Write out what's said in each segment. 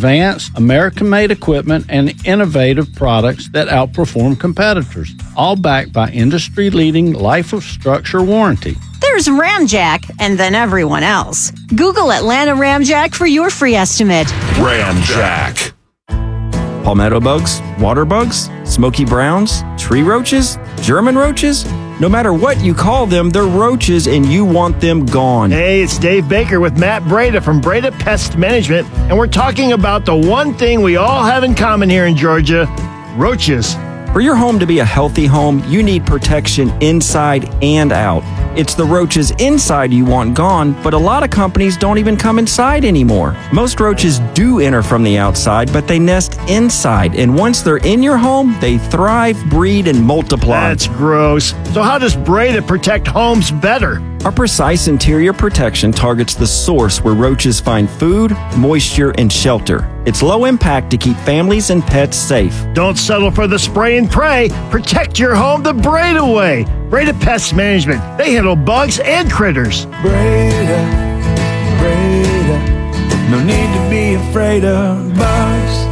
advanced American-made equipment and innovative products that outperform competitors, all backed by industry-leading life of structure warranty. There's Ramjack, and then everyone else. Google Atlanta Ramjack for your free estimate. Ramjack. Palmetto bugs, water bugs, smoky browns, tree roaches, German roaches? No matter what you call them, they're roaches and you want them gone. Hey, it's Dave Baker with Matt Breda from Breda Pest Management, and we're talking about the one thing we all have in common here in Georgia, roaches. For your home to be a healthy home, you need protection inside and out. It's the roaches inside you want gone, but a lot of companies don't even come inside anymore. Most roaches do enter from the outside, but they nest inside, and once they're in your home, they thrive, breed, and multiply. That's gross. So how does Breda protect homes better? Our precise interior protection targets the source where roaches find food, moisture, and shelter. It's low impact to keep families and pets safe. Don't settle for the spray and pray. Protect your home the Breda way. Breda Pest Management. They handle bugs and critters. Breda, no need to be afraid of bugs.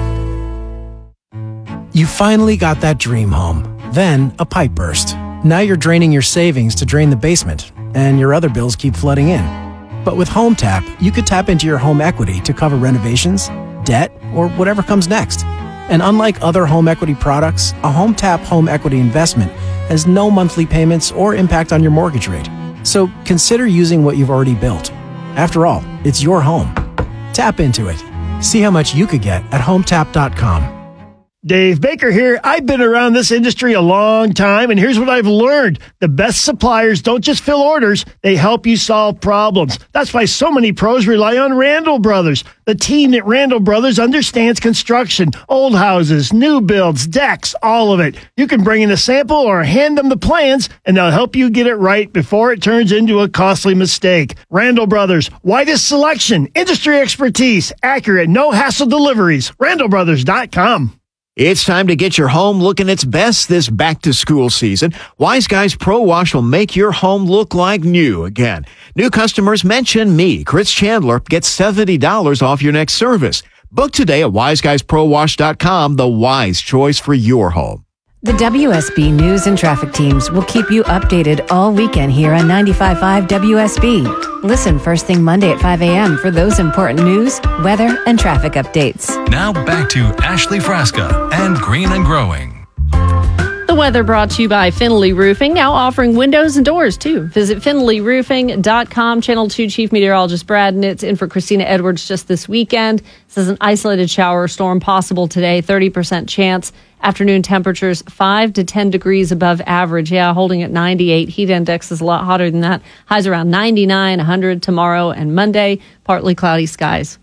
You finally got that dream home. Then a pipe burst. Now you're draining your savings to drain the basement, and your other bills keep flooding in. But with Home Tap, you could tap into your home equity to cover renovations, debt, or whatever comes next. And unlike other home equity products, a Home Tap home equity investment has no monthly payments or impact on your mortgage rate. So consider using what you've already built. After all, it's your home. Tap into it. See how much you could get at HomeTap.com. Dave Baker here. I've been around this industry a long time, and here's what I've learned. The best suppliers don't just fill orders, they help you solve problems. That's why so many pros rely on Randall Brothers. The team at Randall Brothers understands construction, old houses, new builds, decks, all of it. You can bring in a sample or hand them the plans, and they'll help you get it right before it turns into a costly mistake. Randall Brothers, widest selection, industry expertise, accurate, no-hassle deliveries. RandallBrothers.com. It's time to get your home looking its best this back-to-school season. Wise Guys Pro Wash will make your home look like new again. New customers mention me, Chris Chandler, get $70 off your next service. Book today at wiseguysprowash.com, the wise choice for your home. The WSB News and Traffic teams will keep you updated all weekend here on 95.5 WSB. Listen first thing Monday at 5 a.m. for those important news, weather, and traffic updates. Now back to Ashley Frasca and Green and Growing. The weather brought to you by Finley Roofing, now offering windows and doors, too. Visit finleyroofing.com. Channel 2 Chief Meteorologist Brad Nitz in for Christina Edwards just this weekend. This is an isolated shower or storm possible today, 30% chance. Afternoon temperatures 5 to 10 degrees above average. Yeah, holding at 98. Heat index is a lot hotter than that. Highs around 99, 100 tomorrow and Monday. Partly cloudy skies.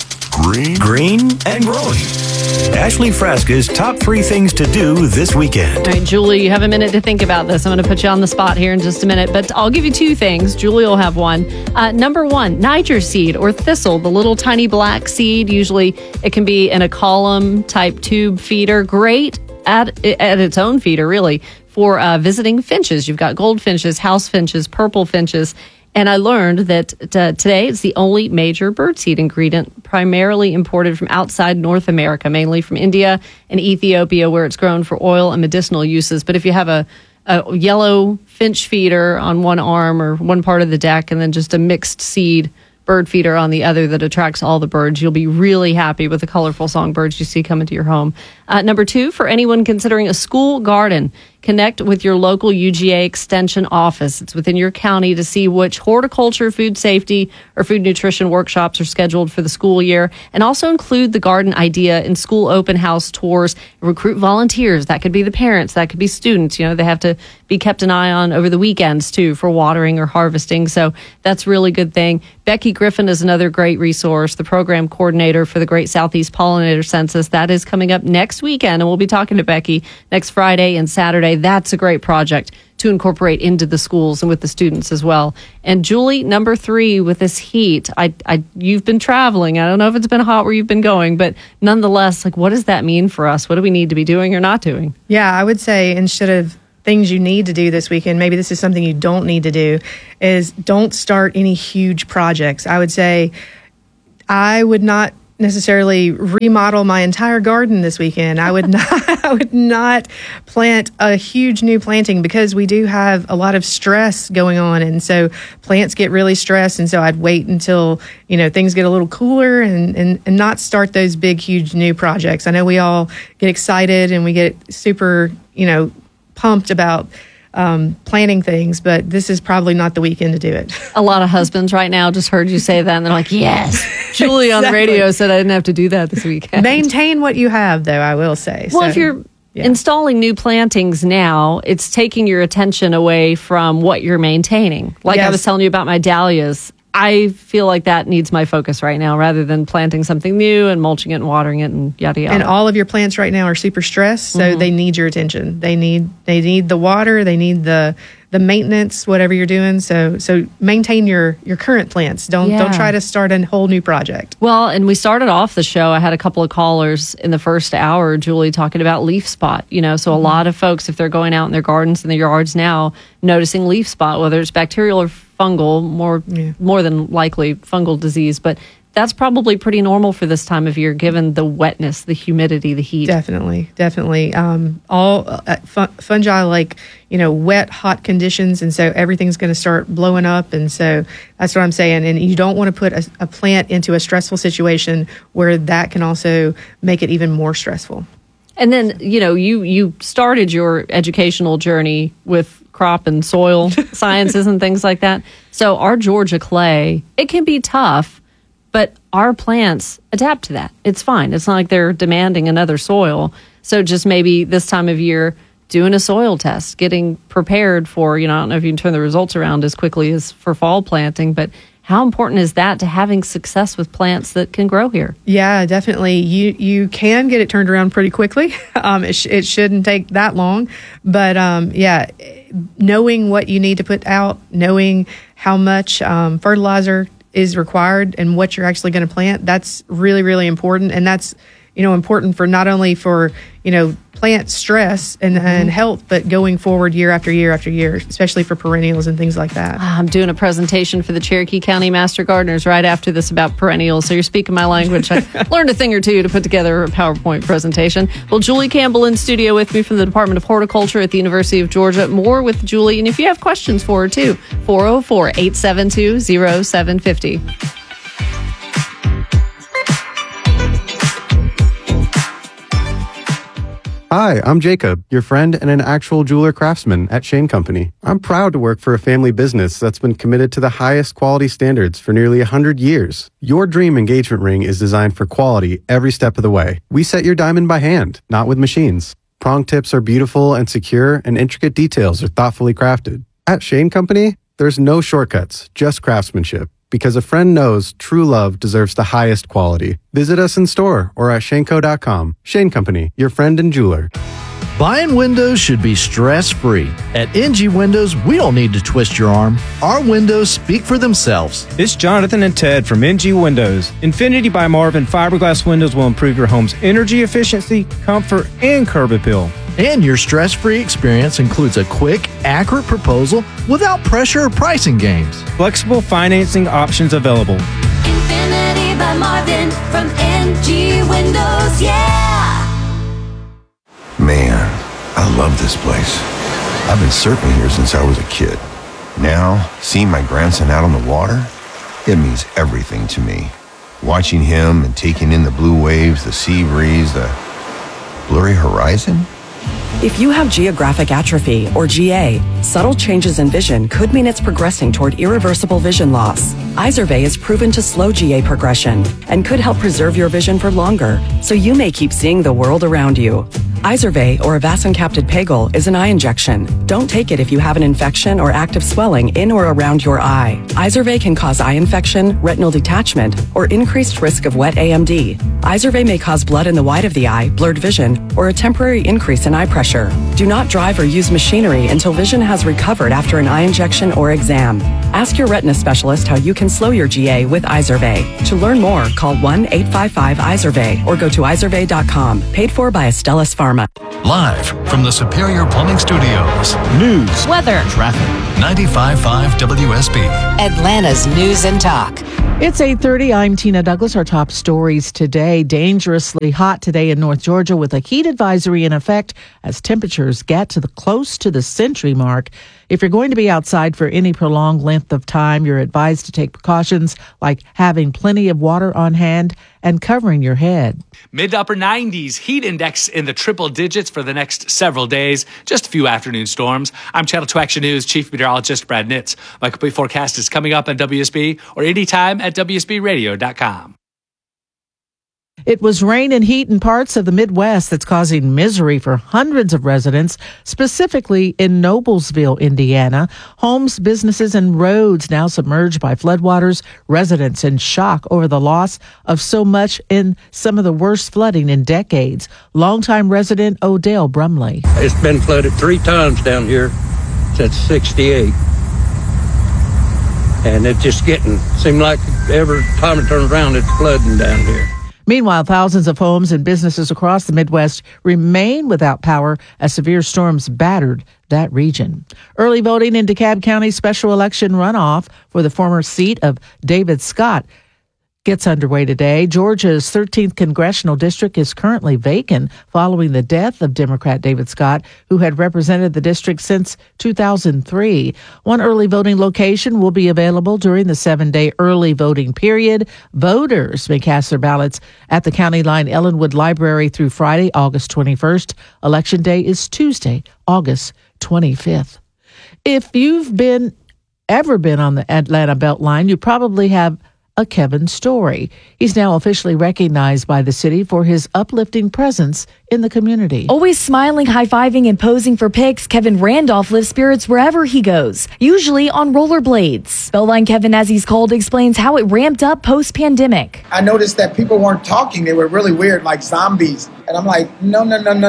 Green and Growing. Ashley Frasca's top 3 things to do this weekend. All right, Julie, you have a minute to think about this. I'm going to put you on the spot here in just a minute, but I'll give you 2 things. Julie will have one. Number 1, Niger seed or thistle, the little tiny black seed. Usually it can be in a column type tube feeder. Great at its own feeder, really, for visiting finches. You've got goldfinches, house finches, purple finches. And I learned that today it's the only major birdseed ingredient primarily imported from outside North America, mainly from India and Ethiopia, where it's grown for oil and medicinal uses. But if you have a yellow finch feeder on one arm or one part of the deck and then just a mixed seed bird feeder on the other that attracts all the birds, you'll be really happy with the colorful songbirds you see come into your home. Number 2, for anyone considering a school garden, connect with your local UGA Extension office. It's within your county to see which horticulture, food safety, or food nutrition workshops are scheduled for the school year, and also include the garden idea in school open house tours. Recruit volunteers. That could be the parents. That could be students. You know, they have to be kept an eye on over the weekends, too, for watering or harvesting. So that's a really good thing. Becky Griffin is another great resource, the program coordinator for the Great Southeast Pollinator Census. That is coming up next weekend, and we'll be talking to Becky next Friday and Saturday. That's a great project to incorporate into the schools and with the students as well. And Julie, number 3, with this heat, you've been traveling. I don't know if it's been hot where you've been going, but nonetheless, like, what does that mean for us? What do we need to be doing or not doing? Yeah, I would say instead of things you need to do this weekend, maybe this is something you don't need to do, is don't start any huge projects. I would say I would not necessarily remodel my entire garden this weekend. I would not plant a huge new planting because we do have a lot of stress going on, and so plants get really stressed, and so I'd wait until things get a little cooler and not start those big huge new projects. I know we all get excited and we get super pumped about planning things, but this is probably not the weekend to do it. A lot of husbands right now just heard you say that and they're like, yes. Julie on the radio said I didn't have to do that this weekend. Maintain what you have, though, I will say. Well, if you're installing new plantings now, it's taking your attention away from what you're maintaining. Like I was telling you about my dahlias. I feel like that needs my focus right now rather than planting something new and mulching it and watering it and yada yada. And all of your plants right now are super stressed, so they need your attention. They need the water, they need the maintenance, whatever you're doing. So maintain your current plants. Don't try to start a whole new project. Well, and we started off the show. I had a couple of callers in the first hour, Julie, talking about leaf spot. So a lot of folks, if they're going out in their gardens and their yards now, noticing leaf spot, whether it's bacterial or fungal, more than likely fungal disease, but that's probably pretty normal for this time of year, given the wetness, the humidity, the heat. Definitely. All fungi like wet, hot conditions, and so everything's going to start blowing up, and so that's what I'm saying. And you don't want to put a plant into a stressful situation where that can also make it even more stressful. And then you started your educational journey with crop and soil sciences and things like that. So our Georgia clay, it can be tough, but our plants adapt to that. It's fine. It's not like they're demanding another soil. So just maybe this time of year, doing a soil test, getting prepared for, I don't know if you can turn the results around as quickly as for fall planting, but how important is that to having success with plants that can grow here? Yeah, definitely. You can get it turned around pretty quickly. It shouldn't take that long. But knowing what you need to put out, knowing how much fertilizer is required and what you're actually going to plant, that's really, really important. And that's important for not only for plant stress and health, but going forward year after year after year, especially for perennials and things like that. I'm doing a presentation for the Cherokee County Master Gardeners right after this about perennials, so you're speaking my language. I learned a thing or two to put together a PowerPoint presentation. Well, Julie Campbell in studio with me from the Department of Horticulture at the University of Georgia. More with Julie, and if you have questions for her too, 404-872-0750. Hi, I'm Jacob, your friend and an actual jeweler craftsman at Shane Company. I'm proud to work for a family business that's been committed to the highest quality standards for nearly 100 years. Your dream engagement ring is designed for quality every step of the way. We set your diamond by hand, not with machines. Prong tips are beautiful and secure, and intricate details are thoughtfully crafted. At Shane Company, there's no shortcuts, just craftsmanship. Because a friend knows true love deserves the highest quality. Visit us in store or at shaneco.com. Shane Company, your friend and jeweler. Buying windows should be stress-free. At NG Windows, we don't need to twist your arm. Our windows speak for themselves. It's Jonathan and Ted from NG Windows. Infinity by Marvin fiberglass windows will improve your home's energy efficiency, comfort, and curb appeal. And your stress-free experience includes a quick, accurate proposal without pressure or pricing games. Flexible financing options available. Infinity by Marvin from NG Windows, yeah! Man, I love this place. I've been surfing here since I was a kid. Now, seeing my grandson out on the water, it means everything to me. Watching him and taking in the blue waves, the sea breeze, the blurry horizon. If you have geographic atrophy, or GA, subtle changes in vision could mean it's progressing toward irreversible vision loss. Izervay is proven to slow GA progression and could help preserve your vision for longer, so you may keep seeing the world around you. Izervay, or avacincaptad pegol, is an eye injection. Don't take it if you have an infection or active swelling in or around your eye. Izervay can cause eye infection, retinal detachment, or increased risk of wet AMD. Izervay may cause blood in the white of the eye, blurred vision, or a temporary increase in eye pressure. Do not drive or use machinery until vision has recovered after an eye injection or exam. Ask your retina specialist how you can slow your GA with Izervay. To learn more, call 1-855-IZERVAY or go to izervay.com. Paid for by Astellas Pharma. Live from the Superior Plumbing Studios. News, weather, traffic. 95.5 WSB. Atlanta's News and Talk. It's 8:30. I'm Tina Douglas. Our top stories today. Dangerously hot today in North Georgia with a heat advisory in effect as temperatures get close to the century mark. If you're going to be outside for any prolonged length of time, you're advised to take precautions like having plenty of water on hand and covering your head. Mid to upper 90s, heat index in the triple digits for the next several days. Just a few afternoon storms. I'm Channel 2 Action News Chief Meteorologist Brad Nitz. My complete forecast is coming up on WSB or anytime at WSBradio.com. It was rain and heat in parts of the Midwest that's causing misery for hundreds of residents, specifically in Noblesville, Indiana. Homes, businesses, and roads now submerged by floodwaters. Residents in shock over the loss of so much in some of the worst flooding in decades. Longtime resident Odell Brumley. It's been flooded 3 times down here since '68. And it's just seemed like every time it turns around, it's flooding down here. Meanwhile, thousands of homes and businesses across the Midwest remain without power as severe storms battered that region. Early voting in DeKalb County special election runoff for the former seat of David Scott gets underway today. Georgia's 13th congressional district is currently vacant following the death of Democrat David Scott, who had represented the district since 2003. One early voting location will be available during the 7-day early voting period. Voters may cast their ballots at the County Line Ellenwood Library through Friday, August 21st. Election day is Tuesday, August 25th. If you've ever been on the Atlanta Beltline, you probably have a Kevin Story. He's now officially recognized by the city for his uplifting presence in the community. Always smiling, high-fiving, and posing for pics, Kevin Randolph lifts spirits wherever he goes, usually on rollerblades. Beltline Kevin, as he's called, explains how it ramped up post-pandemic. I noticed that people weren't talking. They were really weird, like zombies. And I'm like, no.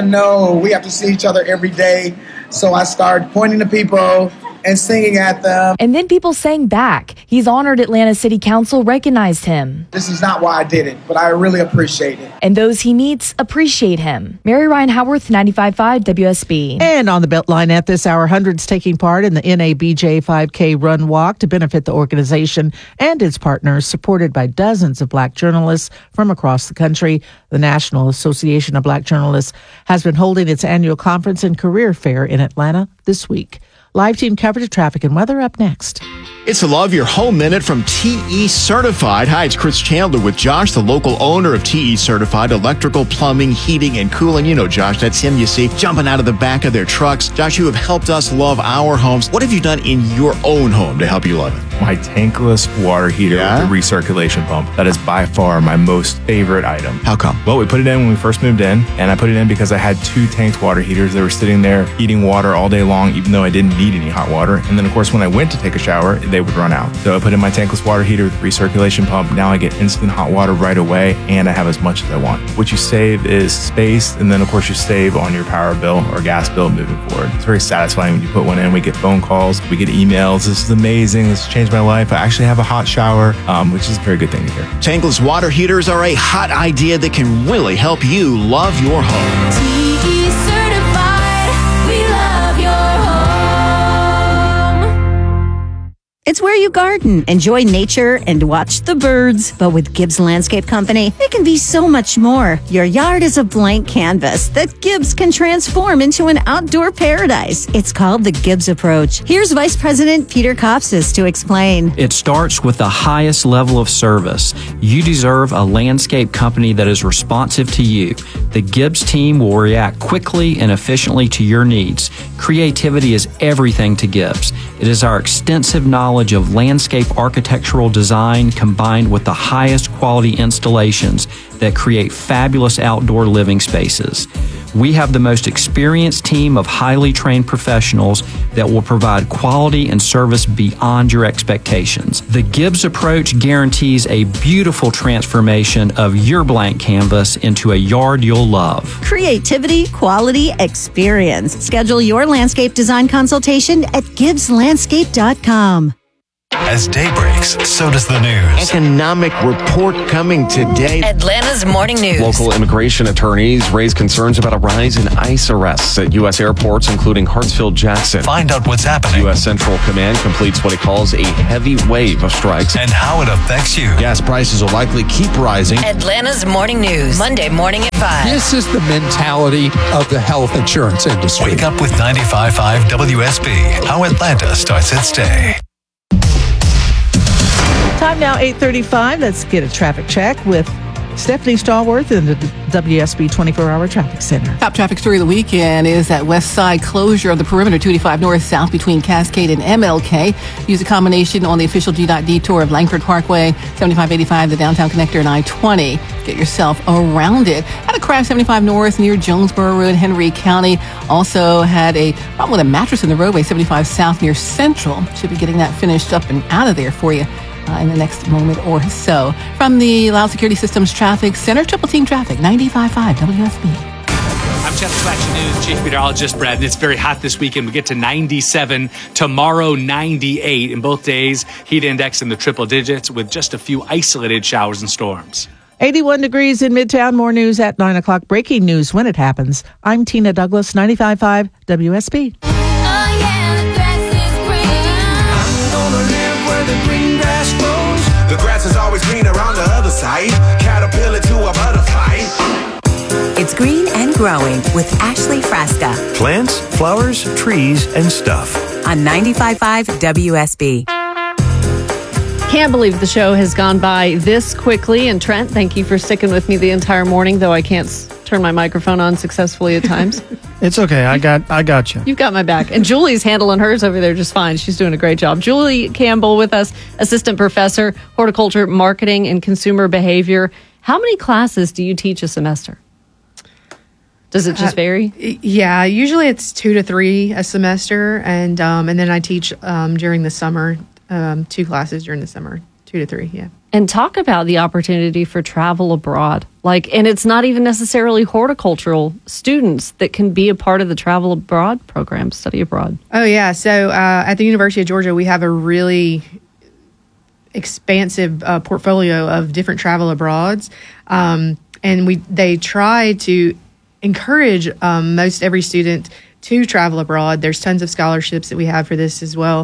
We have to see each other every day. So I started pointing to people and singing at them. And then people sang back. He's honored. Atlanta City Council recognized him. This is not why I did it, but I really appreciate it. And those he meets appreciate him. Mary Ryan Howarth, 95.5 WSB. And on the Beltline at this hour, hundreds taking part in the NABJ 5K Run Walk to benefit the organization and its partners, supported by dozens of Black journalists from across the country. The National Association of Black Journalists has been holding its annual conference and career fair in Atlanta this week. Live team coverage of traffic and weather up next. It's a Love Your Home Minute from TE Certified. Hi, it's Chris Chandler with Josh, the local owner of TE Certified Electrical, Plumbing, Heating, and Cooling. You know Josh, that's him you see jumping out of the back of their trucks. Josh, you have helped us love our homes. What have you done in your own home to help you love it? My tankless water heater with the recirculation pump. That is by far my most favorite item. How come? Well, we put it in when we first moved in, and I put it in because I had 2 tanked water heaters that were sitting there heating water all day long, even though I didn't need any hot water. And then, of course, when I went to take a shower, they would run out. So I put in my tankless water heater with recirculation pump. Now I get instant hot water right away, and I have as much as I want. What you save is space, and then, of course, you save on your power bill or gas bill moving forward. It's very satisfying when you put one in. We get phone calls, we get emails. This is amazing. This has changed my life. I actually have a hot shower, which is a very good thing to hear. Tankless water heaters are a hot idea that can really help you love your home. TE Certified, we love your home. It's where you garden, enjoy nature, and watch the birds. But with Gibbs Landscape Company, it can be so much more. Your yard is a blank canvas that Gibbs can transform into an outdoor paradise. It's called the Gibbs Approach. Here's Vice President Peter Kopsis to explain. It starts with the highest level of service. You deserve a landscape company that is responsive to you. The Gibbs team will react quickly and efficiently to your needs. Creativity is everything to Gibbs. It is our extensive knowledge of landscape architectural design combined with the highest quality installations that create fabulous outdoor living spaces. We have the most experienced team of highly trained professionals that will provide quality and service beyond your expectations. The Gibbs Approach guarantees a beautiful transformation of your blank canvas into a yard you'll love. Creativity, quality, experience. Schedule your landscape design consultation at GibbsLandscape.com. As day breaks, so does the news. Economic report coming today. Atlanta's morning news. Local immigration attorneys raise concerns about a rise in ICE arrests at U.S. airports, including Hartsfield-Jackson. Find out what's happening. U.S. Central Command completes what it calls a heavy wave of strikes. And how it affects you. Gas prices will likely keep rising. Atlanta's morning news. Monday morning at 5. This is the mentality of the health insurance industry. Wake up with 95.5 WSB. How Atlanta starts its day. Time now, 8:35. Let's get a traffic check with Stephanie Stallworth in the WSB 24-hour traffic center. Top traffic story of the weekend is that west side closure of the perimeter 285 north-south between Cascade and MLK. Use a combination on the official GDOT detour of Langford Parkway, 7585, the downtown connector, and I-20. Get yourself around it. Had a crash 75 north near Jonesboro Road, Henry County. Also had a problem with a mattress in the roadway, 75 south near Central. Should be getting that finished up and out of there for you in the next moment or so. From the Loud Security Systems Traffic Center, Triple Team Traffic, 95.5 WSB. I'm Channel 2 Action News Chief Meteorologist Brad, and it's very hot this weekend. We get to 97, tomorrow 98. In both days, heat index in the triple digits with just a few isolated showers and storms. 81 degrees in Midtown. More news at 9 o'clock. Breaking news when it happens. I'm Tina Douglas, 95.5 WSB. The grass is always greener on the other side. Caterpillar to a butterfly. It's Green and Growing with Ashley Frasca. Plants, flowers, trees, and stuff. On 95.5 WSB. Can't believe the show has gone by this quickly. And Trent, thank you for sticking with me the entire morning, though I can't turn my microphone on successfully at times. It's okay. I got you. You've got my back. And Julie's handling hers over there just fine. She's doing a great job. Julie Campbell with us, assistant professor, horticulture, marketing, and consumer behavior. How many classes do you teach a semester? Does it just vary? Yeah, usually it's 2 to 3 a semester, and then I teach during the summer, 2 classes during the summer, 2 to 3. Yeah. And talk about the opportunity for travel abroad. And it's not even necessarily horticultural students that can be a part of the travel abroad program, study abroad. Oh, yeah. So at the University of Georgia, we have a really expansive portfolio of different travel abroads. And they try to encourage most every student to travel abroad. There's tons of scholarships that we have for this as well.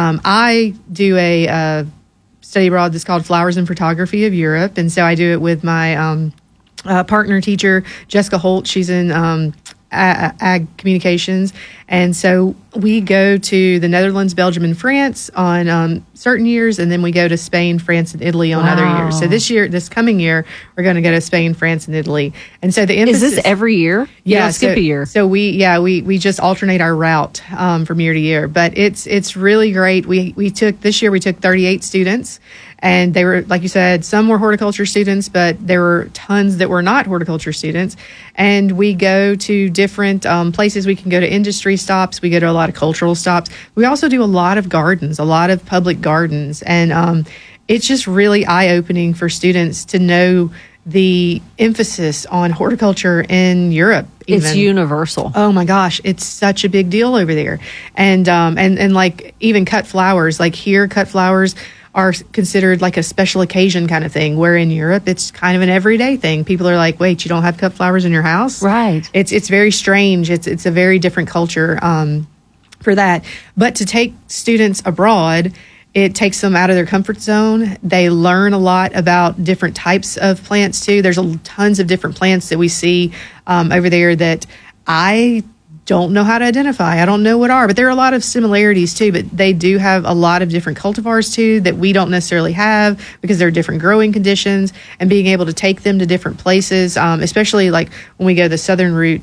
I do a study abroad that's called Flowers and Photography of Europe. And so I do it with my partner teacher, Jessica Holt. She's in ag communications. And so we go to the Netherlands, Belgium, and France on certain years, and then we go to Spain, France, and Italy on other years. So this coming year, we're going to go to Spain, France, and Italy. And so the emphasis is this every year? You don't skip a year. So we just alternate our route from year to year. But it's really great. This year we took 38 students. And they were, like you said, some were horticulture students, but there were tons that were not horticulture students. And we go to different places. We can go to industry stops. We go to a lot of cultural stops. We also do a lot of gardens, a lot of public gardens. And it's just really eye-opening for students to know the emphasis on horticulture in Europe. It's universal. Oh my gosh, it's such a big deal over there. And like even cut flowers, like here, cut flowers are considered like a special occasion kind of thing, where in Europe it's kind of an everyday thing. People are like, wait, you don't have cut flowers in your house? Right. It's very strange. It's a very different culture for that. But to take students abroad, it takes them out of their comfort zone. They learn a lot about different types of plants too. There's tons of different plants that we see over there that I don't know how to identify. I don't know what are, but there are a lot of similarities too, but they do have a lot of different cultivars too that we don't necessarily have because there are different growing conditions, and being able to take them to different places, especially like when we go the southern route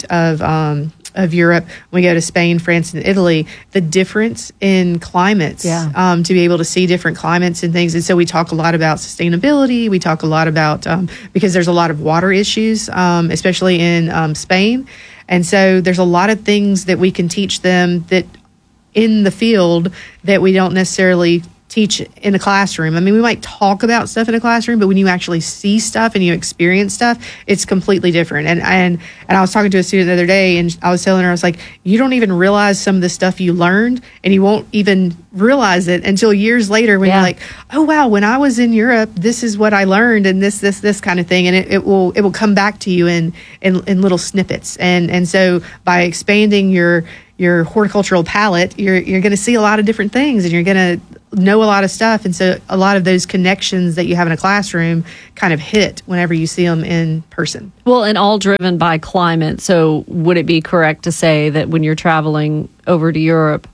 of Europe, when we go to Spain, France, and Italy, the difference in climates, to be able to see different climates and things. And so we talk a lot about sustainability. We talk a lot about, because there's a lot of water issues, especially in Spain. And so there's a lot of things that we can teach them that in the field that we don't necessarily teach in a classroom. I mean, we might talk about stuff in a classroom, but when you actually see stuff and you experience stuff, it's completely different. And I was talking to a student the other day, and I was telling her, I was like, you don't even realize some of the stuff you learned, and you won't even realize it until years later when you're like, oh wow, when I was in Europe, this is what I learned, and this kind of thing, and it will come back to you in little snippets. And so by expanding your horticultural palette, you're going to see a lot of different things, and you're going to know a lot of stuff. And so a lot of those connections that you have in a classroom kind of hit whenever you see them in person. Well, and all driven by climate. So would it be correct to say that when you're traveling over to Europe,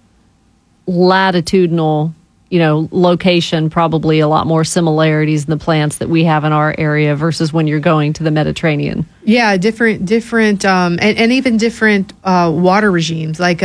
latitudinal, location, probably a lot more similarities in the plants that we have in our area versus when you're going to the Mediterranean? Yeah, different, and even different water regimes, like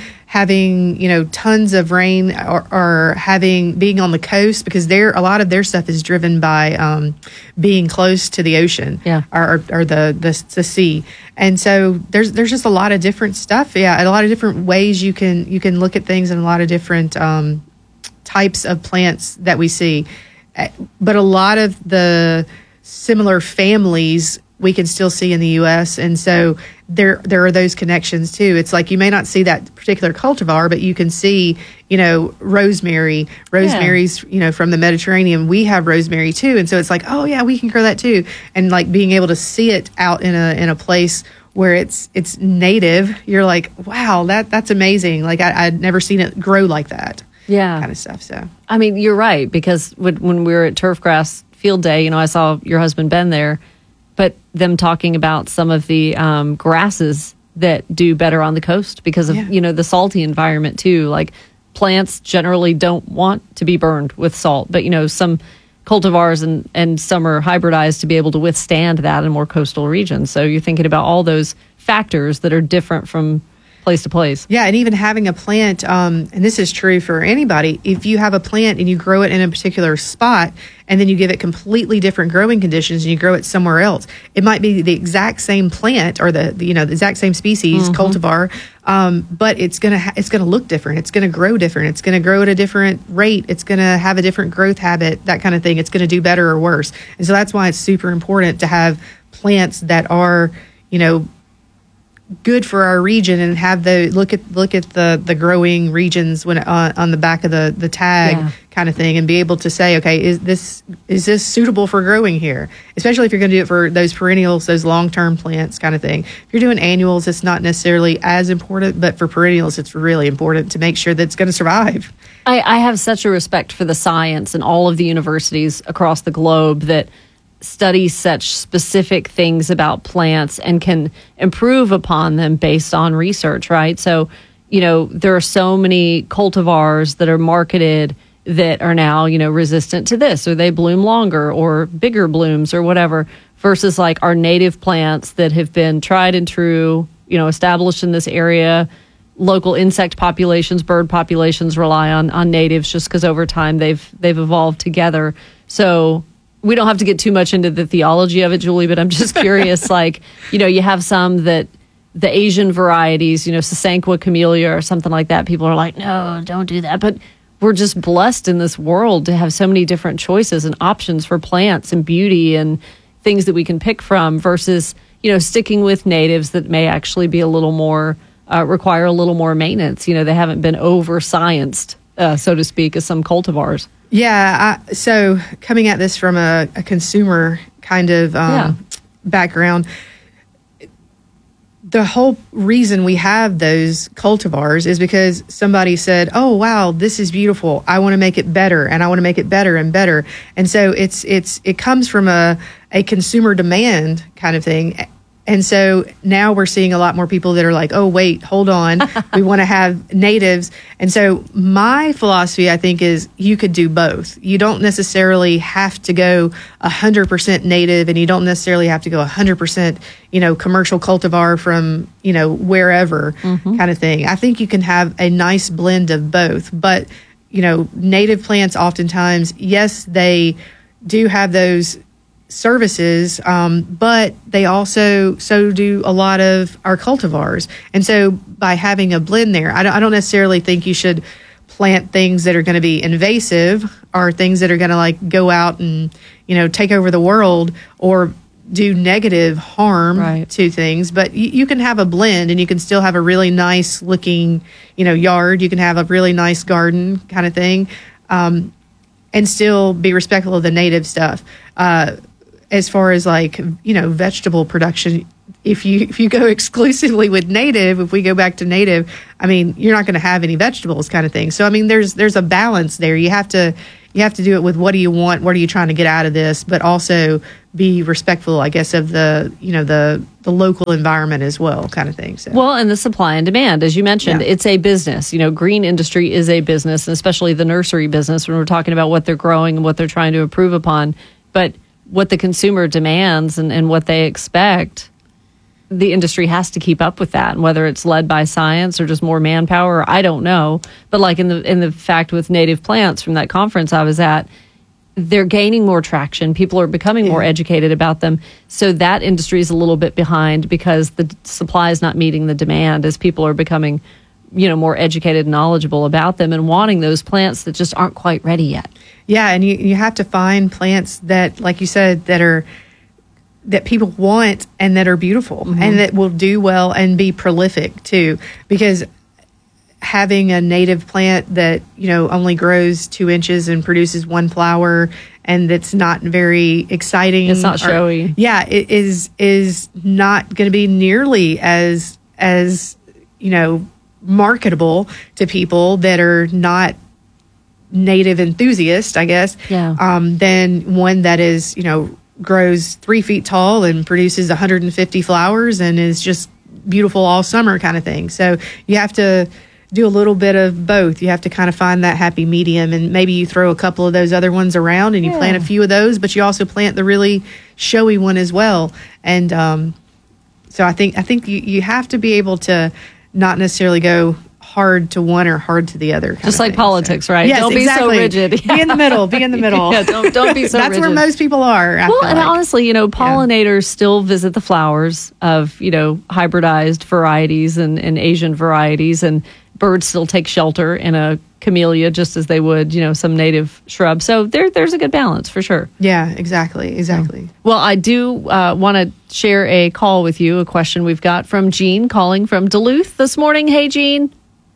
having tons of rain, or being on the coast, because a lot of their stuff is driven by being close to the ocean, or the sea, and so there's just a lot of different stuff, a lot of different ways you can look at things, and a lot of different types of plants that we see, but a lot of the similar families we can still see in the U.S. And so there are those connections too. It's like you may not see that particular cultivar, but you can see, rosemary. Rosemary's, from the Mediterranean. We have rosemary too, and so it's like, oh yeah, we can grow that too. And like being able to see it out in a place where it's native, you're like, wow, that's amazing. Like I'd never seen it grow like that. Yeah, kind of stuff. So I mean, you're right, because when we were at Turfgrass Field Day, I saw your husband Ben there, but them talking about some of the grasses that do better on the coast because of the salty environment too. Like plants generally don't want to be burned with salt, but some cultivars and some are hybridized to be able to withstand that in more coastal regions. So you're thinking about all those factors that are different from place to place. Yeah, and even having a plant, and this is true for anybody, if you have a plant and you grow it in a particular spot, and then you give it completely different growing conditions and you grow it somewhere else, it might be the exact same plant or the exact same species, cultivar, but it's gonna look different. It's gonna grow different. It's gonna grow at a different rate. It's gonna have a different growth habit, that kind of thing. It's gonna do better or worse. And so that's why it's super important to have plants that are, good for our region, and have the look at the growing regions when on the back of the tag kind of thing, and be able to say, okay, is this suitable for growing here? Especially if you're going to do it for those perennials, those long-term plants kind of thing. If you're doing annuals, it's not necessarily as important, but for perennials, it's really important to make sure that it's going to survive. I have such a respect for the science and all of the universities across the globe that study such specific things about plants and can improve upon them based on research, right? So, there are so many cultivars that are marketed that are now, resistant to this, or they bloom longer or bigger blooms or whatever, versus like our native plants that have been tried and true, established in this area. Local insect populations, bird populations rely on natives just because over time they've evolved together. So we don't have to get too much into the theology of it, Julie, but I'm just curious, you have some that the Asian varieties, Sasanqua camellia or something like that, people are like, no, don't do that. But we're just blessed in this world to have so many different choices and options for plants and beauty and things that we can pick from versus, sticking with natives that may actually be a little more, require a little more maintenance. They haven't been over-scienced, so to speak, as some cultivars. Yeah, so coming at this from a consumer kind of background, the whole reason we have those cultivars is because somebody said, oh, wow, this is beautiful. I want to make it better, and I want to make it better and better. And so it comes from a consumer demand kind of thing. And so now we're seeing a lot more people that are like, oh, wait, hold on. We want to have natives. And so my philosophy, I think, is you could do both. You don't necessarily have to go 100% native, and you don't necessarily have to go 100%, commercial cultivar from, wherever kind of thing. I think you can have a nice blend of both. But, native plants oftentimes, yes, they do have those services, but they also do a lot of our cultivars. And so by having a blend there, I don't necessarily think you should plant things that are going to be invasive or things that are going to like go out and, take over the world or do negative harm to things. But you can have a blend and you can still have a really nice looking, yard. You can have a really nice garden kind of thing, and still be respectful of the native stuff. As far as like, vegetable production, if you go exclusively with native, if we go back to native, I mean, you're not going to have any vegetables kind of thing. So, I mean, there's a balance there. You have to do it with what do you want? What are you trying to get out of this? But also be respectful, I guess, of the local environment as well, kind of thing. So. Well, and the supply and demand, as you mentioned, it's a business. Green industry is a business, especially the nursery business when we're talking about what they're growing and what they're trying to improve upon. But what the consumer demands and what they expect, the industry has to keep up with that. And whether it's led by science or just more manpower, I don't know. But like in the fact with native plants from that conference I was at, they're gaining more traction. People are becoming more educated about them. So that industry is a little bit behind because the supply is not meeting the demand as people are becoming, more educated and knowledgeable about them and wanting those plants that just aren't quite ready yet. Yeah, and you have to find plants that, like you said, that people want and that are beautiful and that will do well and be prolific too. Because having a native plant that, only grows 2 inches and produces one flower and that's not very exciting. It's not showy. It is not going to be nearly as marketable to people that are not native enthusiasts, I guess, than one that is, grows 3 feet tall and produces 150 flowers and is just beautiful all summer kind of thing. So you have to do a little bit of both. You have to kind of find that happy medium, and maybe you throw a couple of those other ones around and you plant a few of those, but you also plant the really showy one as well. And so I think you have to be able to not necessarily go hard to one or hard to the other. Just like politics, right? Yes, don't exactly. be so rigid. Be in the middle. Be in the middle. Don't be so That's rigid. where most people are. I feel And like. honestly, pollinators still visit the flowers of, hybridized varieties and Asian varieties, and birds still take shelter in a camellia just as they would, some native shrub. So there's a good balance for sure. Yeah, exactly. Well, I do want to share a call with you, a question we've got from Jean calling from Duluth this morning. Hey, Jean.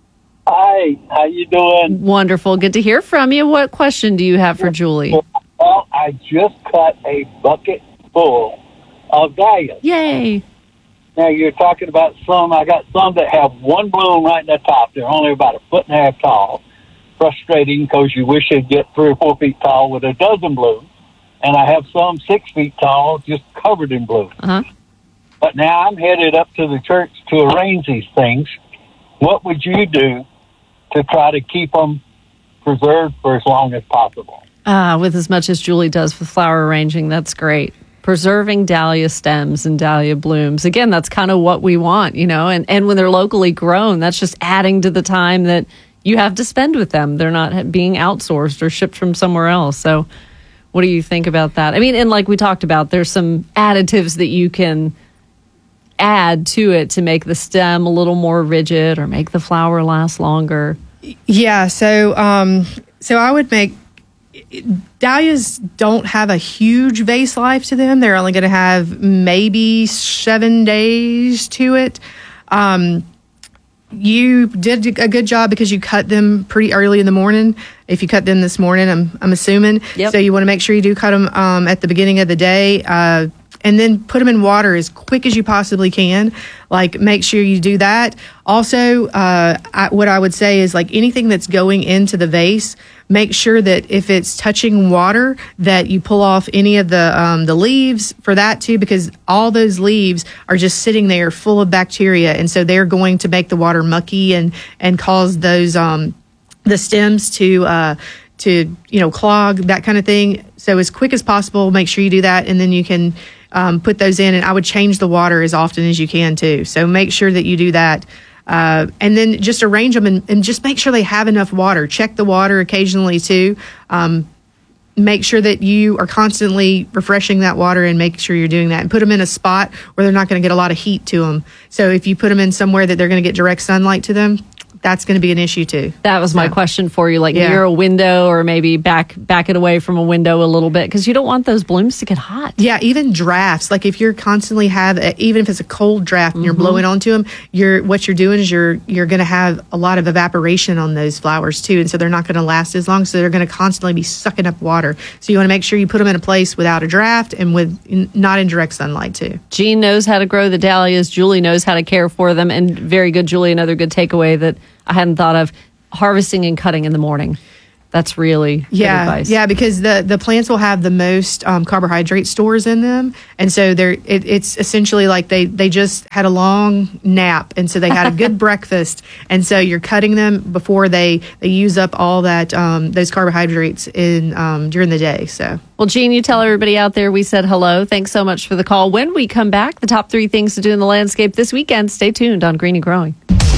Hi, how you doing? Wonderful. Good to hear from you. What question do you have for Julie? Well, I just cut a bucket full of dahlias. Yay. Now, you're talking about some. I got some that have one bloom right in the top. They're only about 1.5 feet tall. Frustrating because you wish they'd get 3 or 4 feet tall with a dozen blooms. And I have some 6 feet tall just covered in bloom. But now I'm headed up to the church to arrange these things. What would you do to try to keep them preserved for as long as possible? With as much as Julie does with flower arranging, that's great. Preserving dahlia stems and dahlia blooms. Again, that's kind of what we want, and when they're locally grown, that's just adding to the time that you have to spend with them. They're not being outsourced or shipped from somewhere else. So what do you think about that? I mean, and like we talked about, there's some additives that you can add to it to make the stem a little more rigid or make the flower last longer. Yeah, so I would make dahlias don't have a huge vase life to them. They're only going to have maybe 7 days to it. You did a good job because you cut them pretty early in the morning. If you cut them this morning, I'm assuming. Yep. So you want to make sure you do cut them at the beginning of the day. And then put them in water as quick as you possibly can. Like, make sure you do that. Also, what I would say is, like, anything that's going into the vase, make sure that if it's touching water, that you pull off any of the leaves for that too, because all those leaves are just sitting there full of bacteria, and so they're going to make the water mucky and cause those the stems to clog, that kind of thing. So as quick as possible, make sure you do that, and then you can put those in. And I would change the water as often as you can too. So make sure that you do that. And then just arrange them and just make sure they have enough water. Check the water occasionally too. Make sure that you are constantly refreshing that water and make sure you're doing that. And put them in a spot where they're not going to get a lot of heat to them. So if you put them in somewhere that they're going to get direct sunlight to them, that's going to be an issue too. That was my question for you, like near a window or maybe back it away from a window a little bit, because you don't want those blooms to get hot. Yeah, even drafts. Like if you're constantly even if it's a cold draft and you're blowing onto them, what you're doing is you're going to have a lot of evaporation on those flowers too, and so they're not going to last as long. So they're going to constantly be sucking up water. So you want to make sure you put them in a place without a draft and not in direct sunlight too. Jean knows how to grow the dahlias. Julie knows how to care for them, and very good, Julie. Another good takeaway that I hadn't thought of: harvesting and cutting in the morning. That's really good advice. Yeah, because the plants will have the most carbohydrate stores in them, and so it's essentially like they just had a long nap, and so they had a good breakfast, and so you're cutting them before they use up all that those carbohydrates in during the day. So. Well, Jean, you tell everybody out there we said hello. Thanks so much for the call. When we come back, the top 3 things to do in the landscape this weekend. Stay tuned on Green and Growing.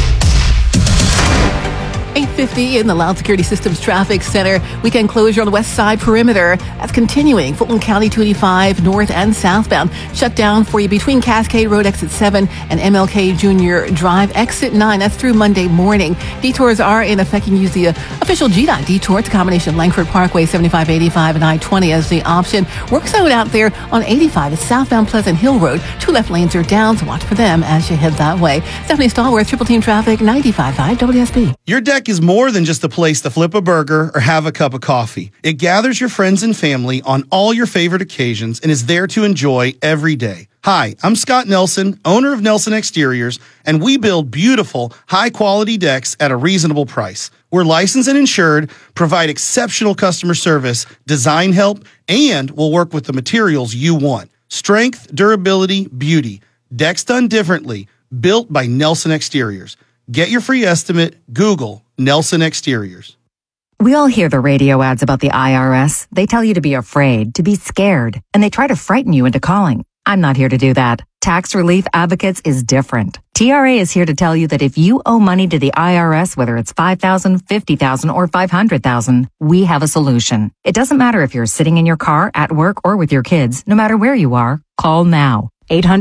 850 in the Loud Security Systems Traffic Center. Weekend closure on the west side perimeter. That's continuing. Fulton County 285 north and southbound. Shut down for you between Cascade Road exit 7 and MLK Junior Drive exit 9. That's through Monday morning. Detours are in effect. You can use the official GDOT detour. It's a combination of Langford Parkway, 7585 and I-20 as the option. Work zone out there on 85 at southbound Pleasant Hill Road. 2 left lanes are down, so watch for them as you head that way. Stephanie Stallworth, Triple Team Traffic, 95.5 WSB. Your deck is more than just a place to flip a burger or have a cup of coffee. It gathers your friends and family on all your favorite occasions and is there to enjoy every day. Hi, I'm Scott Nelson, owner of Nelson Exteriors, and we build beautiful, high-quality decks at a reasonable price. We're licensed and insured, provide exceptional customer service, design help, and we'll work with the materials you want. Strength, durability, beauty. Decks done differently. Built by Nelson Exteriors. Get your free estimate. Google Nelson Exteriors. We all hear the radio ads about the IRS. They tell you to be afraid, to be scared, and they try to frighten you into calling. I'm not here to do that. Tax Relief Advocates is different. TRA is here to tell you that if you owe money to the IRS, whether it's $5,000, $50,000, or $500,000, we have a solution. It doesn't matter if you're sitting in your car, at work, or with your kids. No matter where you are, call now.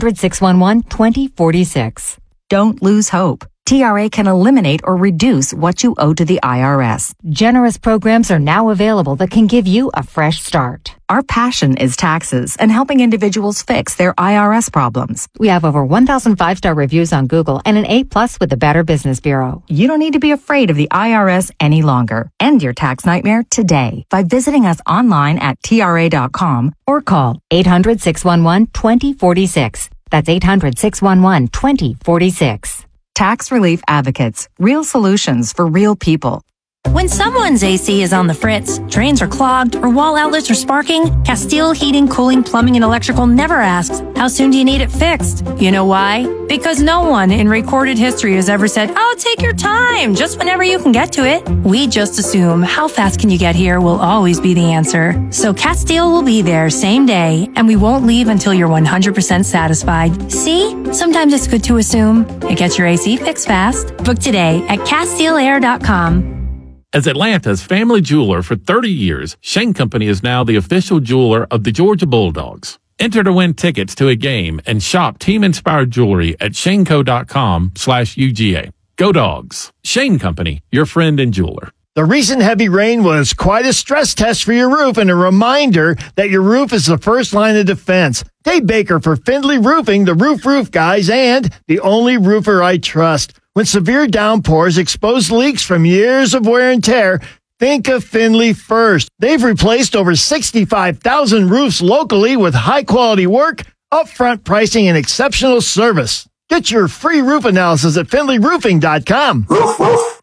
800-611-2046. Don't lose hope. TRA can eliminate or reduce what you owe to the IRS. Generous programs are now available that can give you a fresh start. Our passion is taxes and helping individuals fix their IRS problems. We have over 1,000 5-star reviews on Google and an A+ with the Better Business Bureau. You don't need to be afraid of the IRS any longer. End your tax nightmare today by visiting us online at TRA.com or call 800-611-2046. That's 800-611-2046. Tax Relief Advocates. Real solutions for real people. When someone's AC is on the fritz, drains are clogged, or wall outlets are sparking, Castile Heating, Cooling, Plumbing, and Electrical never asks, how soon do you need it fixed? You know why? Because no one in recorded history has ever said, oh, take your time, just whenever you can get to it. We just assume how fast can you get here will always be the answer. So Castile will be there same day, and we won't leave until you're 100% satisfied. See? Sometimes it's good to assume. It gets your AC fixed fast. Book today at CastileAir.com. As Atlanta's family jeweler for 30 years, Shane Company is now the official jeweler of the Georgia Bulldogs. Enter to win tickets to a game and shop team-inspired jewelry at shaneco.com/UGA. Go Dogs. Shane Company, your friend and jeweler. The recent heavy rain was quite a stress test for your roof and a reminder that your roof is the first line of defense. Dave Baker for Findlay Roofing, the roof guys, and the only roofer I trust. When severe downpours expose leaks from years of wear and tear, think of Findlay first. They've replaced over 65,000 roofs locally with high-quality work, upfront pricing, and exceptional service. Get your free roof analysis at FindlayRoofing.com.